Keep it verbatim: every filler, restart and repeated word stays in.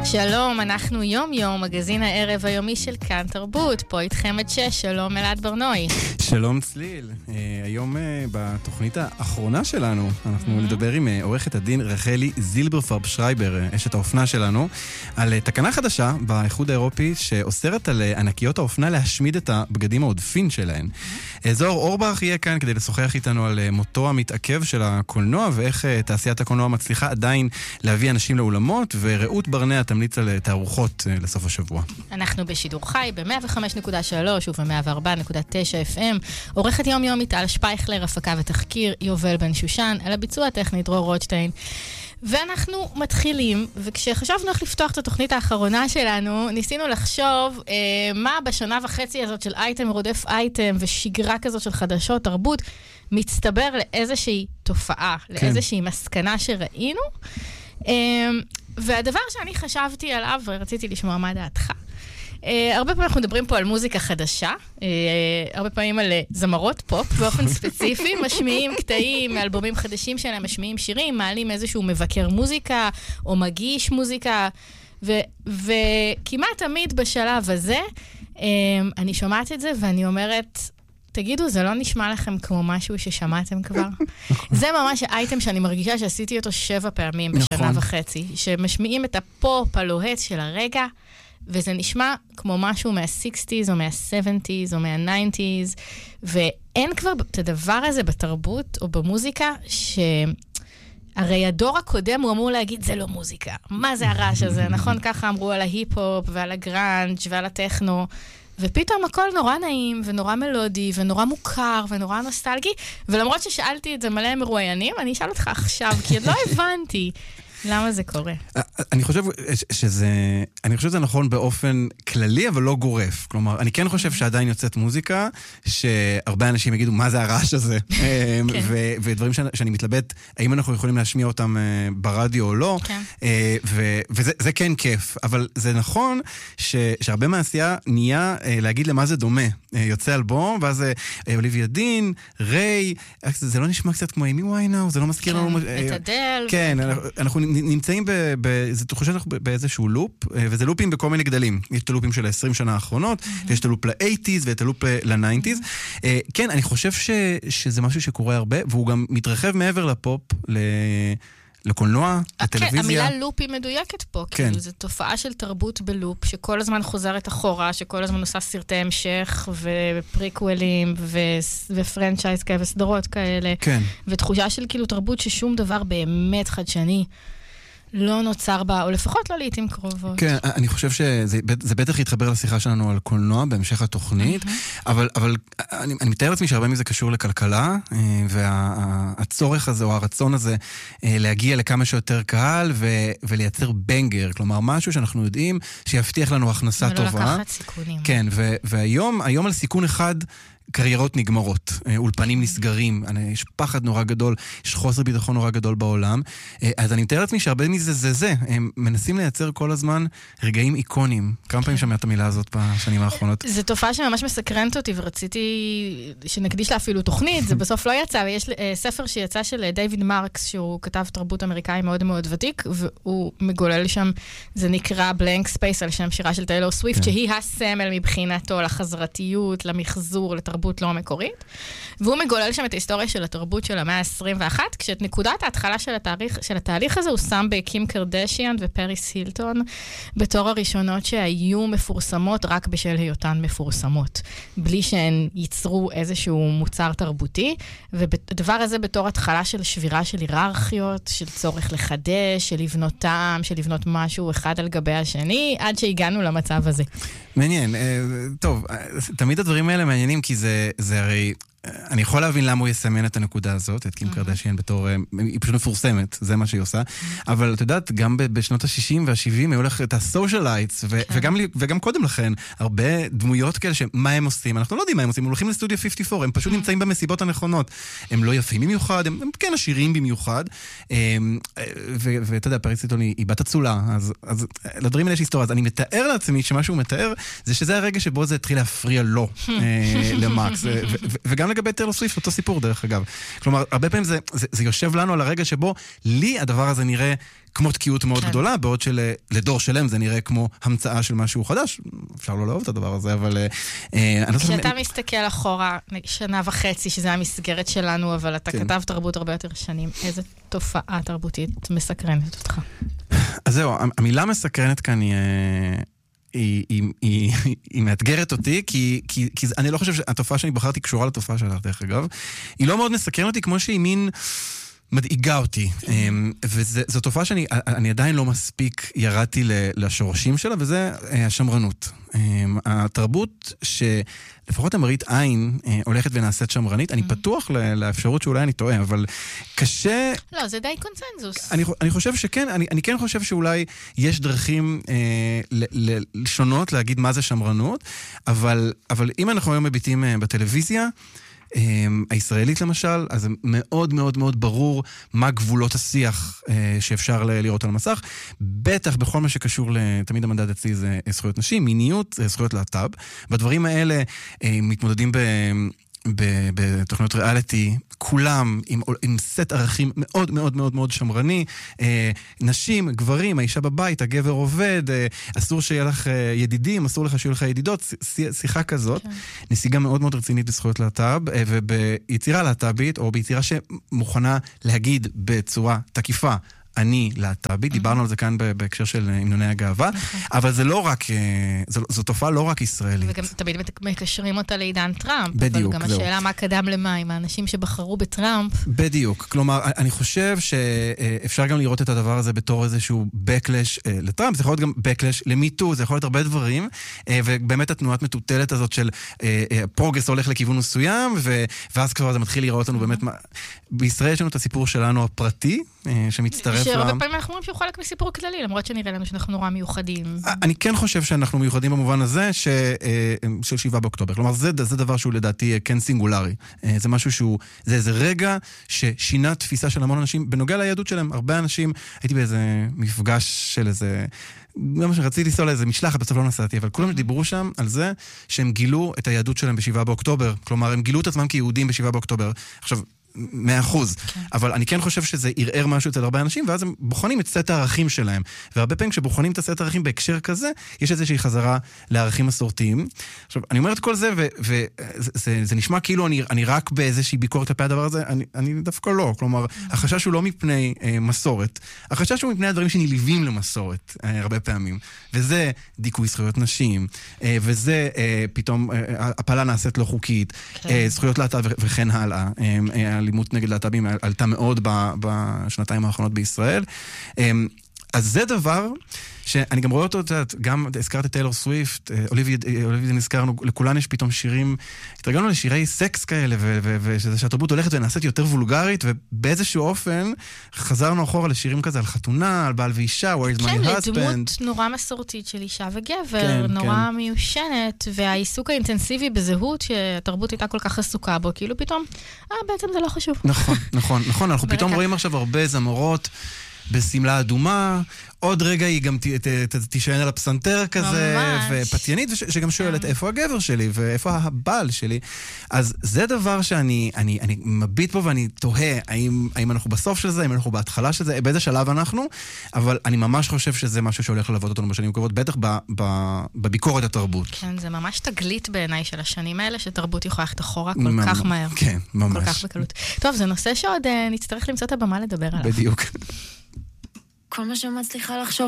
שלום, אנחנו יום יום, מגזין הערב היומי של כאן תרבות, פה איתכם עד שש, שלום אלעד ברנוי. שלום צליל, uh, היום uh, בתוכנית האחרונה שלנו, אנחנו mm-hmm. נדבר עם uh, עורכת הדין רחלי זילברפרב שרייבר, uh, אשת האופנה שלנו, על uh, תקנה חדשה באיחוד האירופי שאוסרת על uh, ענקיות האופנה להשמיד את הבגדים העודפים שלהן. Mm-hmm. Uh, זוהר אורבך יהיה כאן כדי לשוחח איתנו על uh, מותו המתעכב של הקולנוע, ואיך uh, תעשיית הקולנוע מצליחה עדיין להביא אנשים לאולמות, ורעות ברנע תמליץ על uh, תערוכות uh, לסוף השבוע. אנחנו בשידור חי ב-מאה וחמש נקודה שלוש וב-מאה וארבע נקודה תשע אף אם. עורכת יום יום איטל שפייכלר, הפקה ותחקיר יובל בן שושן, על הביצוע הטכני דרור רוטשטיין. ואנחנו מתחילים, וכשחשבנו איך לפתוח את התוכנית האחרונה שלנו, ניסינו לחשוב אה, מה בשנה וחצי הזאת של אייטם רודף אייטם ושגרה כזאת של חדשות, תרבות, מצטבר לאיזושהי תופעה, כן. לאיזושהי מסקנה שראינו. אה, והדבר שאני חשבתי עליו, ורציתי לשמוע מה דעתך, Uh, הרבה פעמים אנחנו מדברים פה על מוזיקה חדשה, uh, הרבה פעמים על זמרות פופ באופן ספציפי, משמיעים קטעים מאלבומים חדשים שלהם, משמיעים שירים, מעלים איזשהו מבקר מוזיקה או מגיש מוזיקה, ו- וכמעט תמיד בשלב הזה, uh, אני שומעת את זה ואני אומרת, תגידו, זה לא נשמע לכם כמו משהו ששמעתם כבר? זה ממש האייטם שאני מרגישה שעשיתי אותו שבע פעמים בשנה וחצי, שמשמיעים את הפופ הלוהט של הרגע, וזה נשמע כמו משהו מה-סיקסטיז או מה-סבנטיז או מה-ניינטיז, ואין כבר את הדבר הזה בתרבות או במוזיקה, שהרי הדור הקודם הוא אמור להגיד, זה לא מוזיקה. מה זה הרעש הזה? נכון? ככה אמרו על ההיפ-הופ ועל הגראנג' ועל הטכנו, ופתאום הכל נורא נעים ונורא מלודי ונורא מוכר ונורא נוסטלגי, ולמרות ששאלתי את זה מלא מרואיינים, אני אשאל אותך עכשיו, כי עוד לא הבנתי. למה זה קורה? אני חושב שזה, אני חושב שזה נכון באופן כללי, אבל לא גורף. כלומר, אני כן חושב שעדיין יוצאת מוזיקה, שהרבה אנשים יגידו, מה זה הרעש הזה? ודברים שאני מתלבט, האם אנחנו יכולים להשמיע אותם ברדיו או לא, וזה כן כיף. אבל זה נכון שהרבה מהעשייה נהיה להגיד למה זה דומה. יוצא אלבום, ואז אוליביה דין, ריי, זה לא נשמע קצת כמו אימי ויינאוס, זה לא מזכיר לנו... את אדל. כן, אנחנו נמצאים באיזשהו לופ, וזה לופים בכל מיני גדלים. יש את הלופים של ה-עשרים שנה האחרונות, יש את הלופ ל-שמונים ואת הלופ ל-תשעים. כן, אני חושב שזה משהו שקורה הרבה, והוא גם מתרחב מעבר לפופ, לקולנוע, לטלוויזיה. המילה לופ היא מדויקת פה, כאילו זו תופעה של תרבות בלופ, שכל הזמן חוזרת אחורה, שכל הזמן עושה סרטי המשך, ופריקוולים, ופרנצ'ייז כאלה, וסדרות כאלה. ותחושה של כאילו תרבות ששום דבר באמת חדשני לא נוצר בה, או לפחות לא לעתים קרובות. כן, אני חושב שזה בטח יתחבר לשיחה שלנו על קולנוע בהמשך התוכנית, אבל, אבל אני, אני מתאר לעצמי שהרבה מזה קשור לכלכלה, והצורך הזה או הרצון הזה להגיע לכמה שיותר קהל ולייצר בנגר, כלומר משהו שאנחנו יודעים שיבטיח לנו הכנסה טובה. ולא לקחת סיכונים. כן, והיום, היום על סיכון אחד, קריירות נגמרות, אולפנים נסגרים, יש פחד נורא גדול, יש חוסר ביטחון נורא גדול בעולם, אז אני מתאר לעצמי שהרבה מזה זה זה, הם מנסים לייצר כל הזמן רגעים איקונים. כמה פעמים שמעת המילה הזאת בשנים האחרונות? זו תופעה שממש מסקרנת אותי, ורציתי שנקדיש לה אפילו תוכנית, זה בסוף לא יצא, ויש ספר שיצא של דיוויד מרקס, שהוא כתב תרבות אמריקאי מאוד מאוד ותיק, והוא מגולל שם, זה נקרא בלנק ספייס, על שם שירה של טיילור סוויפט, שהיא הסמל מבחינתו לחזרתיות, למחזור, לתרבות לא המקורית, והוא מגולל שם את ההיסטוריה של התרבות של המאה ה-עשרים ואחת, כשאת נקודת ההתחלה של התהליך, של התהליך הזה הוא שם בקים קרדשיאן ופריס הילטון, בתור הראשונות שהיו מפורסמות רק בשל היותן מפורסמות, בלי שהן ייצרו איזשהו מוצר תרבותי, והדבר הזה בתור התחלה של שבירה של היררכיות, של צורך לחדש, של לבנות טעם, של לבנות משהו אחד על גבי השני, עד שהגענו למצב הזה. מעניין, טוב, תמיד הדברים האלה מעניינים, כי זה, זה הרי, אני יכול להבין למה הוא יסמן את הנקודה הזאת, את קים קרדשיאן בתור, היא פשוט מפורסמת, זה מה שהיא עושה, אבל את יודעת, גם בשנות ה-שישים וה-שבעים היו לך את הסושיאלייטס, וגם, וגם קודם לכן, הרבה דמויות כאלה שמה הם עושים, אנחנו לא יודעים מה הם עושים, הם הולכים לסטודיו חמישים וארבע, הם פשוט נמצאים במסיבות הנכונות, הם לא יפים במיוחד, הם, הם כן עשירים במיוחד, ואתה יודע, פריס הילטון היא בת אצולה, אז, אז לדברים האלה יש היסטוריה, אז אני מתאר לעצמי שמה שהוא מתאר, זה שזה הרגע שבו זה התחיל להפריע לו, למקס, וגם לגבי טיילור סוויפט, אותו סיפור דרך אגב. כלומר, הרבה פעמים זה, זה, זה יושב לנו על הרגע שבו לי הדבר הזה נראה כמו תקיעות מאוד כן. גדולה, בעוד שלדור שלם זה נראה כמו המצאה של משהו חדש. אפשר לא לאהוב את הדבר הזה, אבל... כשאתה מסתכל אחורה, שנה וחצי, שזה המסגרת שלנו, אבל אתה כן. כתב תרבות הרבה יותר שנים, איזה תופעה תרבותית מסקרנת אותך? אז זהו, המילה מסקרנת כאן היא... היא, היא, היא, היא מאתגרת אותי, כי, כי, כי אני לא חושב שהתופעה שאני בחרתי קשורה לתופעה שלך, דרך אגב. היא לא מאוד מסקרנת אותי, כמו שהיא מין מדאיגה אותי. וזו תופעה שאני אני עדיין לא מספיק ירדתי לשורשים שלה, וזה השמרנות. התרבות שלפחות המראית עין הולכת ונעשית שמרנית, אני פתוח לאפשרות שאולי אני טועה, אבל קשה... לא, זה די קונצנזוס. אני, אני חושב שכן, אני, אני כן חושב שאולי יש דרכים אה, ל, ל, שונות להגיד מה זה שמרנות, אבל, אבל אם אנחנו היום מביטים אה, בטלוויזיה, הישראלית למשל, אז זה מאוד מאוד מאוד ברור מה גבולות השיח שאפשר לראות על המסך, בטח בכל מה שקשור לתמיד המדד אצלי זה זכויות נשים, מיניות, זכויות להט"ב. בדברים האלה מתמודדים ב... בתוכניות ריאליטי, כולם עם, עם סט ערכים מאוד מאוד מאוד מאוד שמרני, אה, נשים, גברים, האישה בבית, הגבר עובד, אה, אסור שיהיה לך אה, ידידים, אסור לך שיהיו לך ידידות, שיחה כזאת, כן. נסיגה מאוד מאוד רצינית בזכויות להט"ב, אה, וביצירה להט"בית, או ביצירה שמוכנה להגיד בצורה תקיפה, אני להט"בית, דיברנו על זה כאן בהקשר של המנוני הגאווה, אבל זה לא רק, זו תופעה לא רק ישראלית. וגם תמיד מקשרים אותה לעידן טראמפ, בדיוק, אבל גם השאלה מה קדם למה, עם האנשים שבחרו בטראמפ. בדיוק, כלומר, אני חושב שאפשר גם לראות את הדבר הזה בתור איזשהו בקלש לטראמפ, זה יכול להיות גם בקלש למיטו, זה יכול להיות הרבה דברים, ובאמת התנועת מטוטלת הזאת של פרוגרס הולך לכיוון מסוים, ואז כבר זה מתחיל לראות לנו באמת, בישראל יש לנו את הסיפור שלנו הפרטי, שמצטרף שהרבה פעמים אנחנו אומרים שהוא חלק מסיפור כללי, למרות שנראה לנו שאנחנו נורא מיוחדים. אני כן חושב שאנחנו מיוחדים במובן הזה של שבעה באוקטובר. כלומר, זה דבר שהוא לדעתי כן סינגולרי. זה משהו שהוא, זה איזה רגע ששינה תפיסה של המון אנשים, בנוגע ליהדות שלהם. הרבה אנשים, הייתי באיזה מפגש של איזה... גם שרציתי לנסוע לאיזה משלחת, בסוף לא נסעתי, אבל כולם דיברו שם על זה שהם גילו את היהדות שלהם בשבעה באוקטובר. כלומר, הם גילו את עצמם כיהודים בשבעה באוקטובר. עכשיו, מאה אחוז. כן. אבל אני כן חושב שזה ירער משהו אצל הרבה אנשים, ואז הם בוחנים את סט הערכים שלהם. והרבה פעמים כשבוחנים את הסט הערכים בהקשר כזה, יש איזושהי חזרה לערכים מסורתיים. עכשיו, אני אומר את כל זה, וזה זה נשמע כאילו אני, אני רק באיזושהי ביקורת כלפי הדבר הזה, אני, אני דווקא לא. כלומר, החשש הוא לא מפני אה, מסורת. החשש הוא מפני הדברים שנלווים למסורת, אה, הרבה פעמים. וזה דיכוי זכויות נשים, אה, וזה אה, פתאום, אה, הפלה נעשית לא חוקית, כן. אה, זכויות להט"ב וכן הלאה. אה, אה, אלימות נגד להט"בים עלתה מאוד בשנתיים האחרונות בישראל. אז זה דבר שאני גם רואה אותו, גם הזכרת את טיילור סוויפט, אוליביה נזכרנו, לכולן יש פתאום שירים, התרגלנו לשירי סקס כאלה, ושהתרבות הולכת ונעשית יותר וולגרית, ובאיזשהו אופן חזרנו אחורה לשירים כזה על חתונה, על בעל ואישה, Where is my husband. כן, לדמות נורא מסורתית של אישה וגבר, נורא מיושנת, והעיסוק האינטנסיבי בזהות שהתרבות הייתה כל כך עסוקה בו, כאילו פתאום, אה, בעצם זה לא חשוב. נכון, נכון, נכון, אנחנו פתאום רואים עכשיו הרבה זמורות, בסמלה אדומה, עוד רגע היא גם תישען על הפסנתר כזה, ופתיינית, שגם שואלת איפה הגבר שלי, ואיפה הבעל שלי. אז זה דבר שאני אני, אני מביט פה ואני תוהה, האם, האם אנחנו בסוף של זה, האם אנחנו בהתחלה של זה, באיזה שלב אנחנו, אבל אני ממש חושב שזה משהו שהולך ללוות אותנו בשנים הקרובות, בטח ב, ב, בביקורת התרבות. כן, זה ממש תגלית בעיניי של השנים האלה, שתרבות יכולה ללכת אחורה כל ממש, כך מהר. כן, ממש. כל כך בקלות. טוב, זה נושא שעוד נצטרך למצוא את הבמה לדבר עליו. בדיוק. כל מה שמצליחה לחשוב